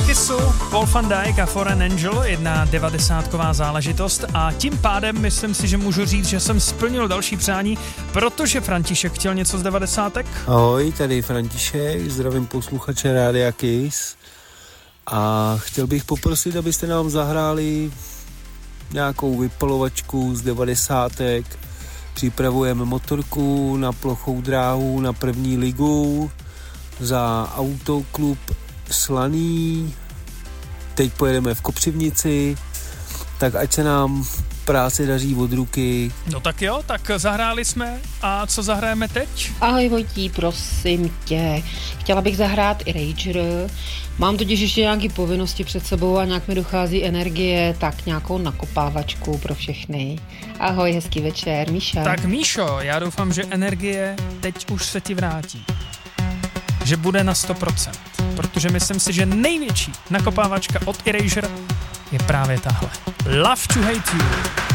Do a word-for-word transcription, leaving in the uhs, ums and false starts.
Kissu, Paul van Dyk a Foreign Angel, jedna devadesátková záležitost a tím pádem myslím si, že můžu říct, že jsem splnil další přání, protože František chtěl něco z devadesátek. Ahoj, tady František, zdravím posluchače Rádia Kiss a chtěl bych poprosit, abyste nám zahráli nějakou vypalovačku z devadesátek. Připravujeme motorku na plochou dráhu na první ligu za Autoklub Slaný. Teď pojedeme v Kopřivnici, tak ať se nám práce daří od ruky. No tak jo, tak zahráli jsme a co zahrajeme teď? Ahoj Vojtí, prosím tě, chtěla bych zahrát i Rager, mám totiž ještě nějaké povinnosti před sebou a nějak mi dochází energie, tak nějakou nakopávačku pro všechny. Ahoj, hezký večer, Míša. Tak Míšo, já doufám, že energie teď už se ti vrátí. Že bude na sto procent, protože myslím si, že největší nakopávačka od Erasure je právě tahle. Love to Hate You.